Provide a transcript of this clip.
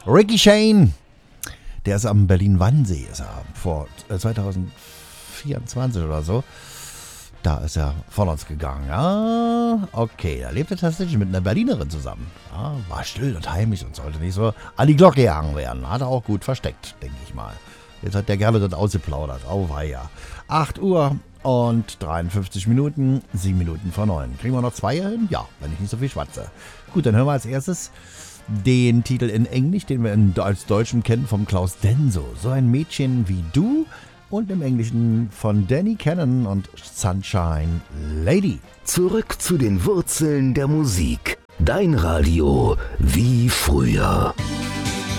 Ricky Shane, der ist am Berlin-Wannsee, ist er vor 2024 oder so. Da ist er von uns gegangen. Ja, okay, da lebt er tatsächlich mit einer Berlinerin zusammen. Ja, war still und heimlich und sollte nicht so an die Glocke gehangen werden. Hat er auch gut versteckt, denke ich mal. Jetzt hat der gerne dort ausgeplaudert. Oh weia. 8 Uhr und 53 Minuten, 7 Minuten vor 9. Kriegen wir noch 2 hin? Ja, wenn ich nicht so viel schwatze. Gut, dann hören wir als erstes den Titel in Englisch, den wir als Deutschen kennen, vom Klaus Denso. So ein Mädchen wie du. Und im Englischen von Danny Cannon und Sunshine Lady. Zurück zu den Wurzeln der Musik. Dein Radio wie früher.